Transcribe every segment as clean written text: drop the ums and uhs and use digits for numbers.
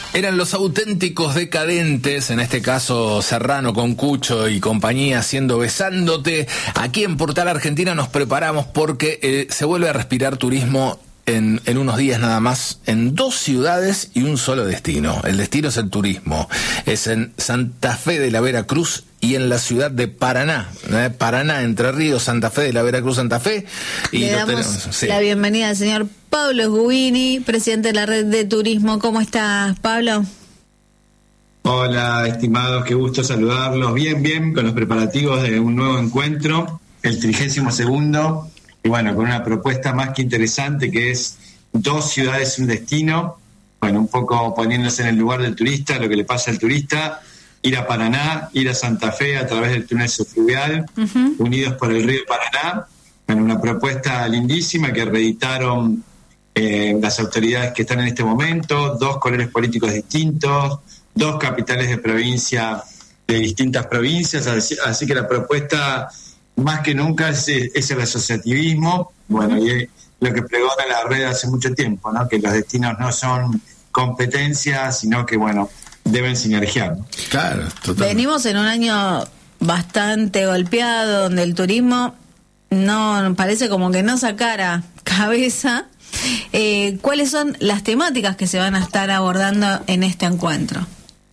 Eran Los Auténticos Decadentes, en este caso Serrano con Cucho y compañía haciendo Besándote. Aquí en Portal Argentina nos preparamos porque se vuelve a respirar turismo en unos días nada más, en 2 ciudades y un solo destino. El destino es el turismo. Es en Santa Fe de la Veracruz y en la ciudad de Paraná. Paraná, Entre Ríos, Santa Fe de la Veracruz, Santa Fe. Y le damos la bienvenida al señor Pablo Sguini, presidente de la Red de Turismo. ¿Cómo estás, Pablo? Hola, estimados, qué gusto saludarlos. Bien, con los preparativos de un nuevo encuentro, el 32º. Y bueno, con una propuesta más que interesante, que es 2 ciudades, un destino. Bueno, un poco poniéndose en el lugar del turista, lo que le pasa al turista, ir a Paraná, ir a Santa Fe a través del túnel subfluvial, unidos por el río Paraná. Bueno, una propuesta lindísima que reeditaron las autoridades que están en este momento, 2 colores políticos distintos, 2 capitales de provincia de distintas provincias, así que la propuesta más que nunca es el asociativismo, bueno, y lo que pregona la red hace mucho tiempo, ¿no? Que los destinos no son competencias, sino que, bueno, deben sinergiar, ¿no? Claro, totalmente. Venimos en un año bastante golpeado, donde el turismo no parece como que no sacara cabeza. ¿Cuáles son las temáticas que se van a estar abordando en este encuentro?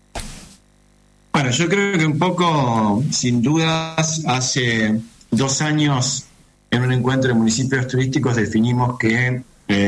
Bueno, yo creo que un poco, sin dudas, hace 2 años en un encuentro de municipios turísticos definimos que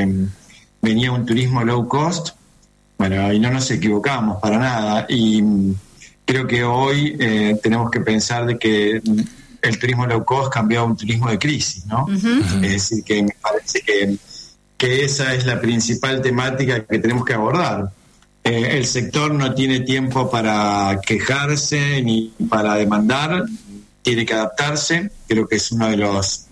venía un turismo low cost, bueno, y no nos equivocamos para nada, y creo que hoy tenemos que pensar de que el turismo low cost cambió a un turismo de crisis, ¿no? Es decir, que me parece que esa es la principal temática que tenemos que abordar. El sector no tiene tiempo para quejarse ni para demandar, tiene que adaptarse. Creo que es una de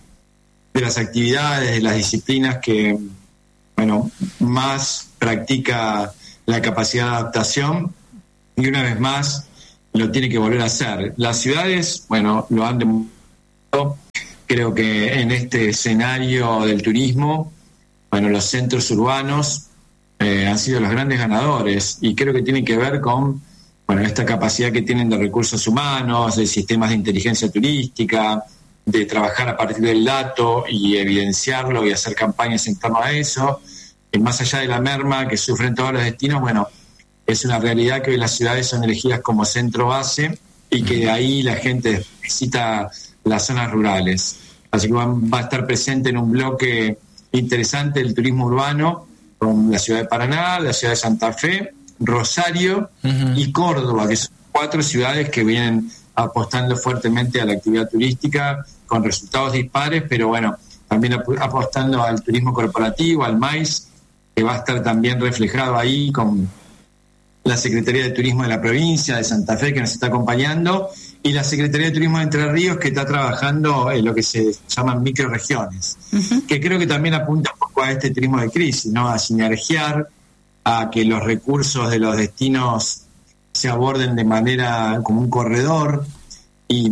las actividades, de las disciplinas que, bueno, más practica la capacidad de adaptación, y una vez más lo tiene que volver a hacer. Las ciudades, bueno, lo han demostrado. Creo que en este escenario del turismo, bueno, los centros urbanos han sido los grandes ganadores, y creo que tiene que ver con, bueno, esta capacidad que tienen de recursos humanos, de sistemas de inteligencia turística, de trabajar a partir del dato y evidenciarlo y hacer campañas en torno a eso. Más allá de la merma que sufren todos los destinos, bueno, es una realidad que hoy las ciudades son elegidas como centro base y que de ahí la gente visita las zonas rurales. Así que va a estar presente en un bloque interesante el turismo urbano, con la ciudad de Paraná, la ciudad de Santa Fe, Rosario y Córdoba, que son 4 ciudades que vienen apostando fuertemente a la actividad turística con resultados dispares, pero bueno, también apostando al turismo corporativo, al MICE, que va a estar también reflejado ahí con la Secretaría de Turismo de la provincia de Santa Fe, que nos está acompañando, y la Secretaría de Turismo de Entre Ríos, que está trabajando en lo que se llaman microregiones, que creo que también apunta un poco a este turismo de crisis, ¿no? A sinergiar, a que los recursos de los destinos se aborden de manera como un corredor y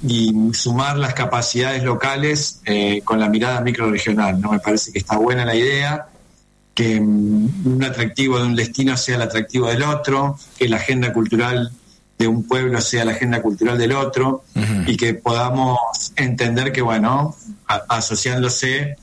sumar las capacidades locales con la mirada microregional, ¿no? Me parece que está buena la idea, que un atractivo de un destino sea el atractivo del otro, que la agenda cultural de un pueblo sea la agenda cultural del otro, y que podamos entender que, bueno, asociándose,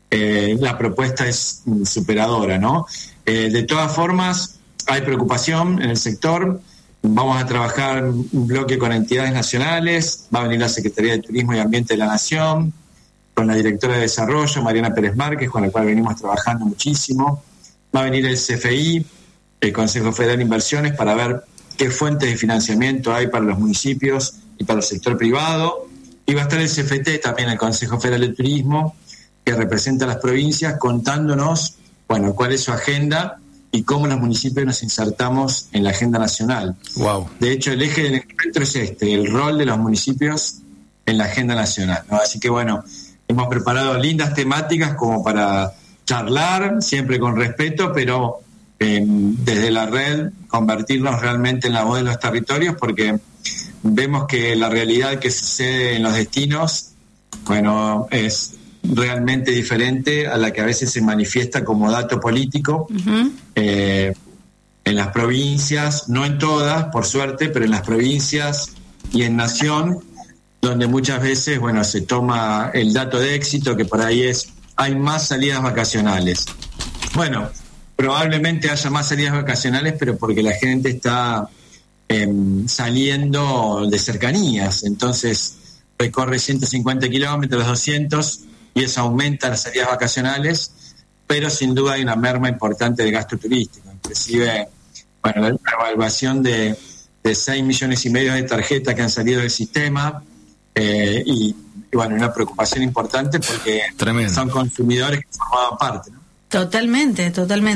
la propuesta es superadora, ¿no? De todas formas, hay preocupación en el sector. Vamos a trabajar un bloque con entidades nacionales, va a venir la Secretaría de Turismo y Ambiente de la Nación, con la directora de Desarrollo, Mariana Pérez Márquez, con la cual venimos trabajando muchísimo. Va a venir el CFI, el Consejo Federal de Inversiones, para ver qué fuentes de financiamiento hay para los municipios y para el sector privado. Y va a estar el CFT también, el Consejo Federal de Turismo, que representa a las provincias, contándonos, bueno, cuál es su agenda y cómo los municipios nos insertamos en la agenda nacional. Wow. De hecho, el eje del encuentro es el rol de los municipios en la agenda nacional, ¿no? Así que, bueno, hemos preparado lindas temáticas como para charlar, siempre con respeto, pero desde la red convertirnos realmente en la voz de los territorios, porque vemos que la realidad que sucede en los destinos, bueno, es realmente diferente a la que a veces se manifiesta como dato político. en las provincias, no en todas, por suerte, pero en las provincias y en Nación, donde muchas veces, bueno, se toma el dato de éxito, que por ahí hay más salidas vacacionales. Bueno, probablemente haya más salidas vacacionales, pero porque la gente está saliendo de cercanías, entonces recorre 150 kilómetros, 200, y eso aumenta las salidas vacacionales, pero sin duda hay una merma importante del gasto turístico. Inclusive, bueno, una evaluación de 6 millones y medio de tarjetas que han salido del sistema, y bueno, una preocupación importante porque Tremendo. Son consumidores que formaban parte, ¿no? Totalmente.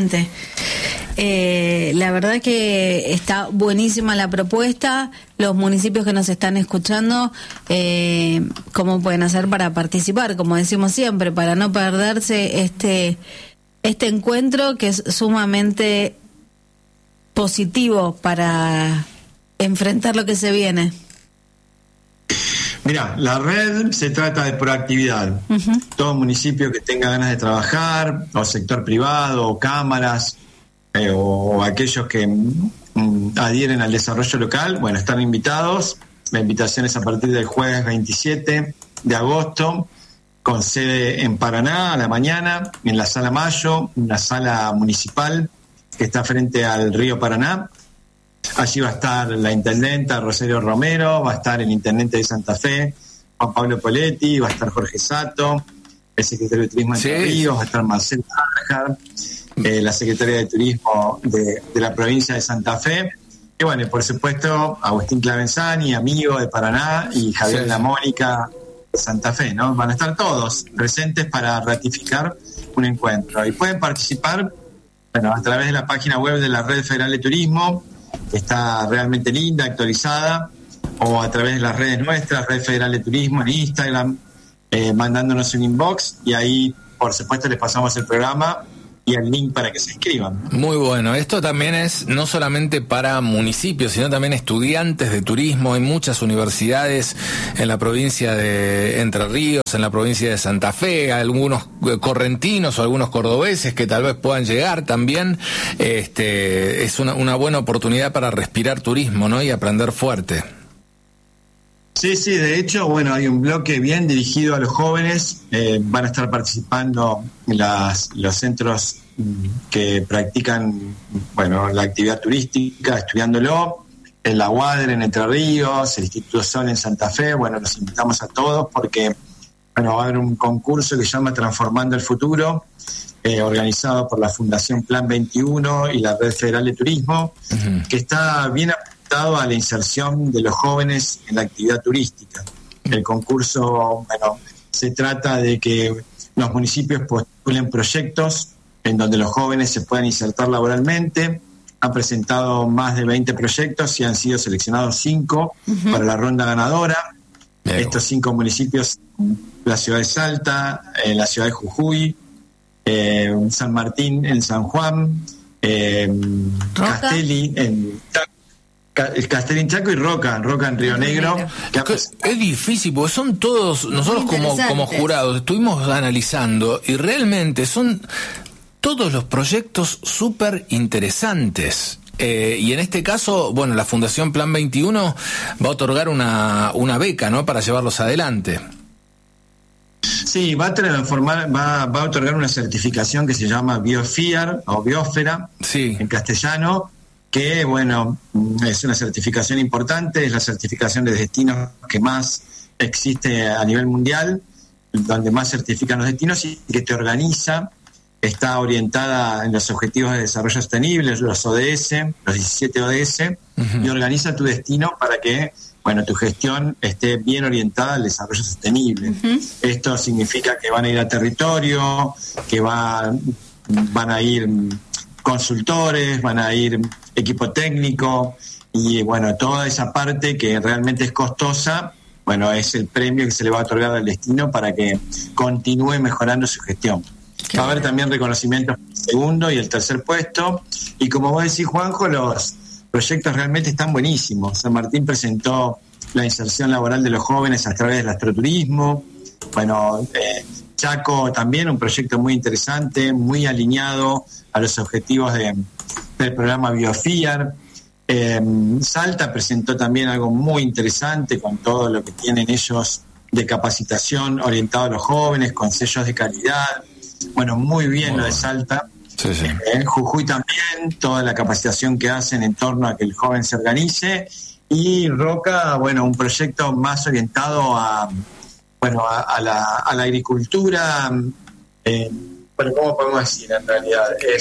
La verdad que está buenísima la propuesta. Los municipios que nos están escuchando, ¿cómo pueden hacer para participar? Como decimos siempre, para no perderse este encuentro que es sumamente positivo para enfrentar lo que se viene. Mira, la red se trata de proactividad. Uh-huh. Todo municipio que tenga ganas de trabajar, o sector privado, o cámaras, o aquellos que adhieren al desarrollo local, bueno, están invitados. La invitación es a partir del jueves 27 de agosto, con sede en Paraná a la mañana, en la Sala Mayo, una sala municipal que está frente al río Paraná. Allí va a estar la intendenta Rosario Romero, va a estar el intendente de Santa Fe, Juan Pablo Poletti, va a estar Jorge Sato, el secretario de Turismo de Entre Ríos, va a estar Marcelo Tarjar, la secretaria de Turismo de la provincia de Santa Fe, y bueno, y por supuesto Agustín Clavenzani, amigo de Paraná, y Javier La Mónica de Santa Fe, ¿no? Van a estar todos presentes para ratificar un encuentro. Y pueden participar, bueno, a través de la página web de la Red Federal de Turismo, que está realmente linda, actualizada, o a través de las redes nuestras, Red Federal de Turismo en Instagram, mandándonos un inbox, y ahí, por supuesto, les pasamos el programa y el link para que se inscriban. Muy bueno. Esto también es no solamente para municipios, sino también estudiantes de turismo. Hay muchas universidades en la provincia de Entre Ríos, en la provincia de Santa Fe, algunos correntinos o algunos cordobeses que tal vez puedan llegar también. Es una buena oportunidad para respirar turismo, ¿no? Y aprender fuerte. Sí, de hecho, bueno, hay un bloque bien dirigido a los jóvenes. Van a estar participando los centros que practican, bueno, la actividad turística, estudiándolo, en la UADR en Entre Ríos, el Instituto Sol en Santa Fe. Bueno, los invitamos a todos porque, bueno, va a haber un concurso que se llama Transformando el Futuro, organizado por la Fundación Plan 21 y la Red Federal de Turismo, uh-huh, que está bien a la inserción de los jóvenes en la actividad turística. El concurso, bueno, se trata de que los municipios postulen proyectos en donde los jóvenes se puedan insertar laboralmente. Han presentado más de 20 proyectos y han sido seleccionados 5 uh-huh para la ronda ganadora. Estos 5 municipios: la ciudad de Salta, la ciudad de Jujuy, San Martín en San Juan, Castelli en Castellín Chaco y Roca en Río Negro. Es difícil porque son todos, nosotros como jurados estuvimos analizando y realmente son todos los proyectos súper interesantes. Y en este caso, bueno, la Fundación Plan 21 va a otorgar una beca, ¿no?, para llevarlos adelante. Sí, va a otorgar una certificación que se llama Biofiar o Biosfera, sí, en castellano, que, bueno, es una certificación importante, es la certificación de destinos que más existe a nivel mundial, donde más certifican los destinos y que te organiza. Está orientada en los Objetivos de Desarrollo Sostenible, los ODS, los 17 ODS, uh-huh, y organiza tu destino para que, bueno, tu gestión esté bien orientada al desarrollo sostenible. Uh-huh. Esto significa que van a ir a territorio, que van a ir consultores, van a ir equipo técnico, y bueno, toda esa parte que realmente es costosa, bueno, es el premio que se le va a otorgar al destino para que continúe mejorando su gestión. Va a haber también reconocimientos por el segundo y el tercer puesto, y como vos decís, Juanjo, los proyectos realmente están buenísimos. San Martín presentó la inserción laboral de los jóvenes a través del astroturismo. Bueno, Chaco también, un proyecto muy interesante, muy alineado a los objetivos del programa BioFIAR. Salta presentó también algo muy interesante con todo lo que tienen ellos de capacitación orientado a los jóvenes, con sellos de calidad. Bueno, muy bien lo de Salta. Sí, sí. Jujuy también, toda la capacitación que hacen en torno a que el joven se organice. Y Roca, bueno, un proyecto más orientado a la agricultura. Bueno, ¿cómo podemos decir en realidad?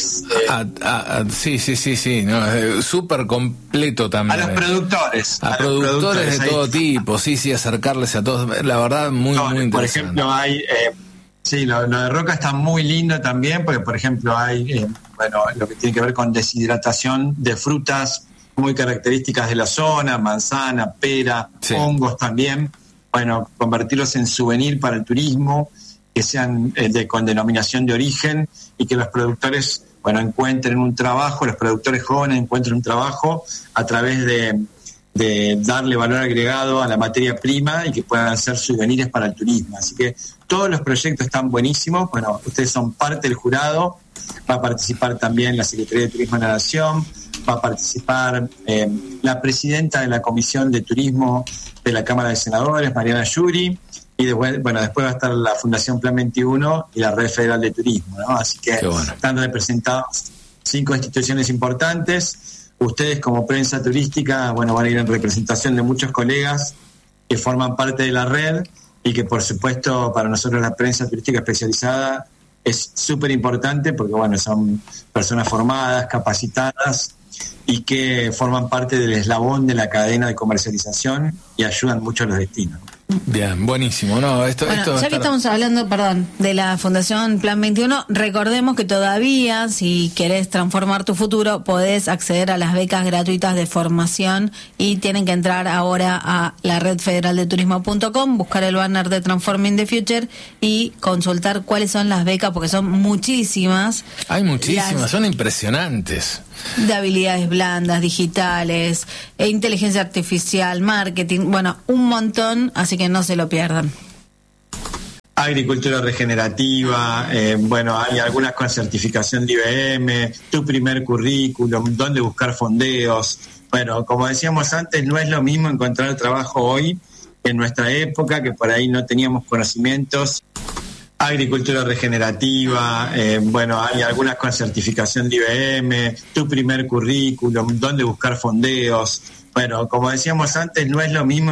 Sí, no, súper completo también. A los productores. A productores de todo tipo, sí, acercarles a todos. La verdad, muy interesante. Por ejemplo, hay... lo de Roca está muy lindo también, porque, por ejemplo, hay lo que tiene que ver con deshidratación de frutas muy características de la zona, manzana, pera, hongos también. Bueno, convertirlos en souvenir para el turismo, que sean con denominación de origen y que los productores encuentren un trabajo, los productores jóvenes encuentren un trabajo a través de darle valor agregado a la materia prima y que puedan ser souvenirs para el turismo. Así que todos los proyectos están buenísimos. Bueno, ustedes son parte del jurado, va a participar también la Secretaría de Turismo de la Nación, va a participar la presidenta de la Comisión de Turismo de la Cámara de Senadores, Mariana Yuri, y después va a estar la Fundación Plan 21 y la Red Federal de Turismo, ¿no? Así que están representados 5 instituciones importantes. Ustedes como prensa turística, van a ir en representación de muchos colegas que forman parte de la red y que por supuesto para nosotros la prensa turística especializada es súper importante porque son personas formadas, capacitadas y que forman parte del eslabón de la cadena de comercialización y ayudan mucho a los destinos. Bien, buenísimo. Ya que estamos hablando, de la Fundación Plan 21, recordemos que todavía, si querés transformar tu futuro, podés acceder a las becas gratuitas de formación y tienen que entrar ahora a la redfederaldeturismo.com, buscar el banner de Transforming the Future y consultar cuáles son las becas, porque son muchísimas. Hay muchísimas, son impresionantes. De habilidades blandas, digitales, inteligencia artificial, marketing, un montón, así que no se lo pierdan. Agricultura regenerativa, hay algunas con certificación de IBM, tu primer currículum, dónde buscar fondeos. Como decíamos antes, no es lo mismo encontrar trabajo hoy que en nuestra época, que por ahí no teníamos conocimientos. Agricultura regenerativa, hay algunas con certificación de IBM, tu primer currículum, dónde buscar fondeos. Como decíamos antes, no es lo mismo